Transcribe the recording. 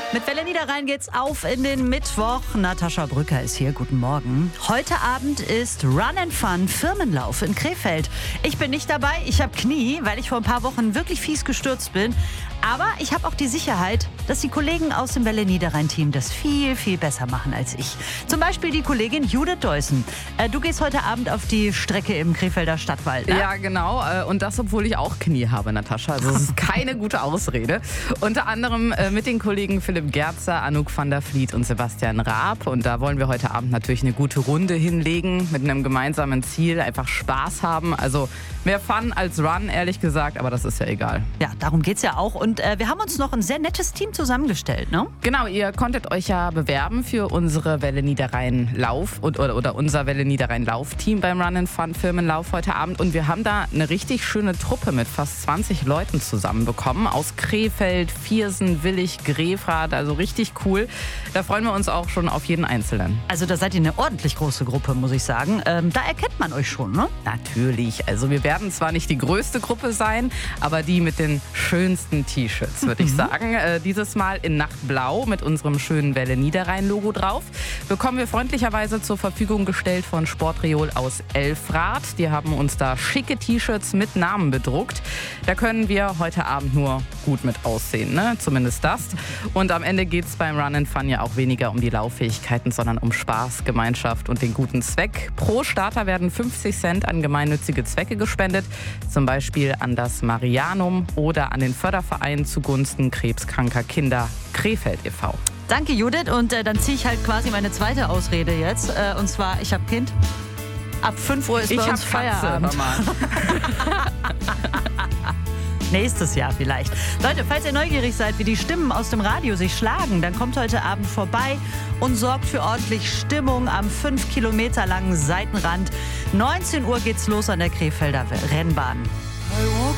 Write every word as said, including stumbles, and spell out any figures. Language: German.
Mit Welle Niederrhein geht's auf in den Mittwoch. Natascha Brücker ist hier. Guten Morgen. Heute Abend ist Run and Fun Firmenlauf in Krefeld. Ich bin nicht dabei. Ich habe Knie, weil ich vor ein paar Wochen wirklich fies gestürzt bin. Aber ich habe auch die Sicherheit, dass die Kollegen aus dem Welle Niederrhein-Team das viel, viel besser machen als ich. Zum Beispiel die Kollegin Judith Deussen. Äh, du gehst heute Abend auf die Strecke im Krefelder Stadtwald, ne? Ja, genau. Und das, obwohl ich auch Knie habe, Natascha. Also es ist keine gute Ausrede. Unter anderem äh, mit den Kollegen Philipp Gerzer, Anouk van der Vliet und Sebastian Raab. Und da wollen wir heute Abend natürlich eine gute Runde hinlegen mit einem gemeinsamen Ziel. Einfach Spaß haben. Also mehr Fun als Run, ehrlich gesagt. Aber das ist ja egal. Ja, darum geht's ja auch. Und äh, wir haben uns noch ein sehr nettes Team zusammengestellt, ne? Genau, ihr konntet euch ja bewerben für unsere Welle Niederrhein Lauf und, oder, oder unser Welle Niederrhein Laufteam beim Run and Fun Firmenlauf heute Abend. Und wir haben da eine richtig schöne Truppe mit fast zwanzig Leuten zusammenbekommen. Aus Krefeld, Viersen, Willich, Grefrath. Also richtig cool. Da freuen wir uns auch schon auf jeden Einzelnen. Also da seid ihr eine ordentlich große Gruppe, muss ich sagen. Ähm, da erkennt man euch schon, ne? Natürlich. Also wir werden zwar nicht die größte Gruppe sein, aber die mit den schönsten T-Shirts, würde ich sagen. Äh, dieses Mal in Nachtblau mit unserem schönen Welle Niederrhein-Logo drauf. Bekommen wir freundlicherweise zur Verfügung gestellt von Sportreol aus Elfrath. Die haben uns da schicke T-Shirts mit Namen bedruckt. Da können wir heute Abend nur gut mit aussehen, ne? Zumindest das. Und am Ende geht es beim Run and Fun ja auch weniger um die Lauffähigkeiten, sondern um Spaß, Gemeinschaft und den guten Zweck. Pro Starter werden fünfzig Cent an gemeinnützige Zwecke gespendet. Zum Beispiel an das Marianum oder an den Förderverein zugunsten krebskranker Kinder Krefeld e V Danke, Judith. Und äh, dann ziehe ich halt quasi meine zweite Ausrede jetzt. Äh, und zwar, ich habe Kind. Ab fünf Uhr ist ich bei uns Feierabend. Nächstes Jahr vielleicht. Leute, falls ihr neugierig seid, wie die Stimmen aus dem Radio sich schlagen, dann kommt heute Abend vorbei und sorgt für ordentlich Stimmung am fünf Kilometer langen Seitenrand. neunzehn Uhr geht's los an der Krefelder Rennbahn.